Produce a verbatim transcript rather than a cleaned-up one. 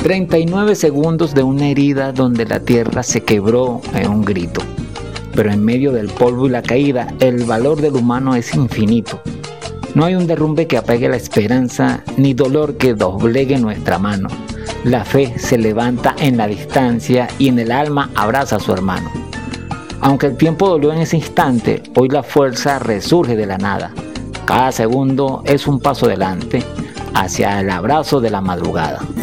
treinta y nueve segundos de una herida donde la tierra se quebró en un grito. Pero en medio del polvo y la caída, el valor del humano es infinito. No hay un derrumbe que apague la esperanza, ni dolor que doblegue nuestra mano. La fe se levanta en la distancia y en el alma abraza a su hermano. Aunque el tiempo dolió en ese instante, hoy la fuerza resurge de la nada. Cada segundo es un paso adelante hacia el abrazo de la madrugada.